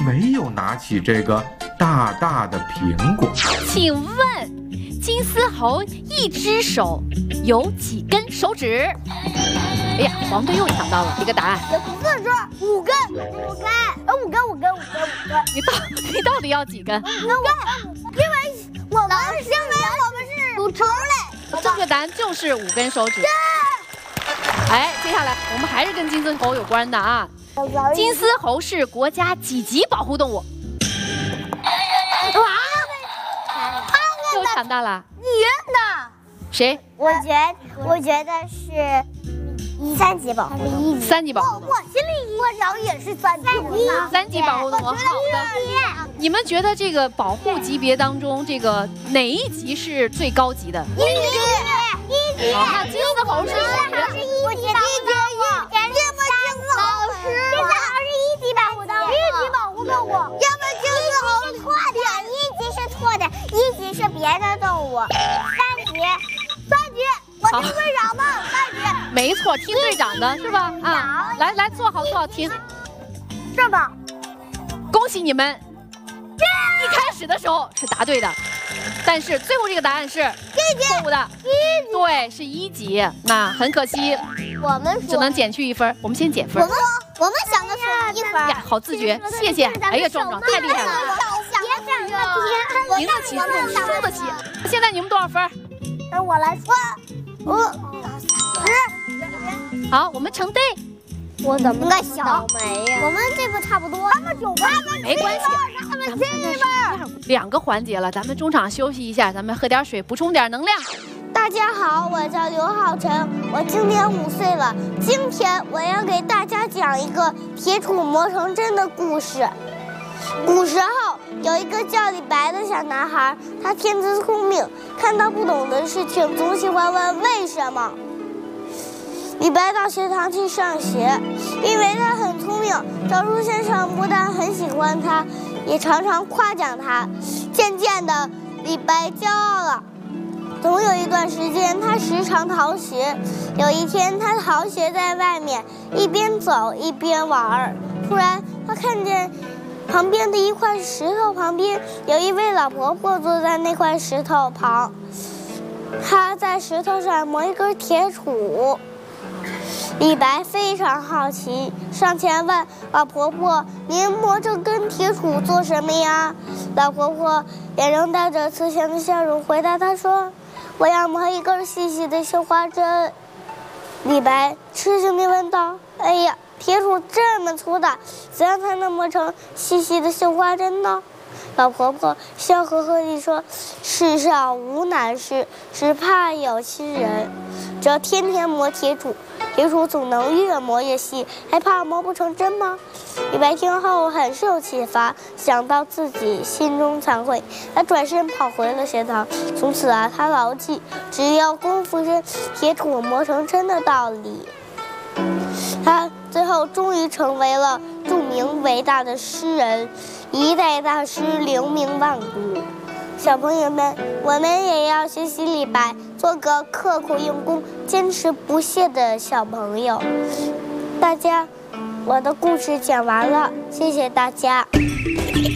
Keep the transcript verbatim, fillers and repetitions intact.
没有拿起这个大大的苹果。 请问金丝猴一只手有几根手指？哎呀，黄队又抢到了一个答案。 有四只，五根，五根，呃，五根，五根，五根，五根。 你到你到底要几根？ 五根，因为我们是因为我们是属猴类。 正确答案就是五根手指。哎，接下来我们还是跟金丝猴有关的啊。金丝猴是国家几级保护动物？ 哇！ 又抢到了。 你呢？ 谁？ 我觉我觉得是三级保护动物。 三级保护动物。 我心里我想也是三级。 三级保护动物。好的。你们觉得这个保护级别当中，这个哪一级是最高级的？ 一级。一级。 好，那金丝猴是是一级保护动物。这么清楚。老师，金丝猴是一级保护动物。一级保护动物。要么金丝猴是错的，一级是错的，一级是别的动物。三级，三级，我听队长的，三级。 没错，听队长的是吧？啊，来来，坐好坐好，停。 这么， 恭喜你们！一开始的时候是答对的，但是最后这个答案是错误的。 一级， 对，是一级。那很可惜， 我们只能减去一分。我们先减分。 我们我们想的是一分呀，好自觉，谢谢。哎呀，壮壮太厉害了，赢得起，输得起。现在你们多少分？ 让我来说，我十。好，我们成队。 我怎么个小倒霉呀？我们这个差不多，他们九分， 没关系， 他们七分。 两个环节了，咱们中场休息一下，咱们喝点水，补充点能量。 大家好，我叫刘浩辰，我今年五岁了。今天我要给大家讲一个铁杵磨成针的故事。古时候有一个叫李白的小男孩，他天资聪明，看到不懂的事情总喜欢问为什么。李白到学堂去上学，因为他很聪明，赵书先生不但很喜欢他，也常常夸奖他。渐渐的，李白骄傲了。总有一段时间，他时常逃学。有一天，他逃学在外面，一边走一边玩。突然，他看见旁边的一块石头旁边有一位老婆婆坐在那块石头旁，她在石头上磨一根铁杵。李白非常好奇，上前问老婆婆：“您磨这根铁杵做什么呀？”老婆婆脸上带着慈祥的笑容回答他说：“我要磨一根细细的绣花针。”李白吃惊地问道：“哎呀，铁杵这么粗大，怎样才能磨成细细的绣花针呢？”老婆婆笑呵呵地说：“世上无难事，只怕有心人。只要天天磨铁杵，铁杵总能越磨越细，还怕磨不成针吗？”李白听后很受启发，想到自己心中惭愧，他转身跑回了学堂。从此啊，他牢记只要功夫深，铁杵磨成针的道理。他最后终于成为了著名伟大的诗人，一代大师，留名万古。小朋友们，我们也要学习李白，做个刻苦用功、坚持不懈的小朋友。大家，我的故事讲完了，谢谢大家。